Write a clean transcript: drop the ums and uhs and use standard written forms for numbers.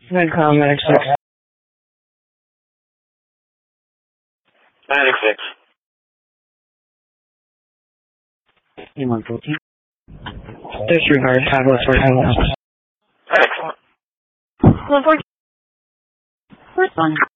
Good call, Medic 6. Medic 6. E114. Disregard, tablets for tablets. Medic. 114. Respond.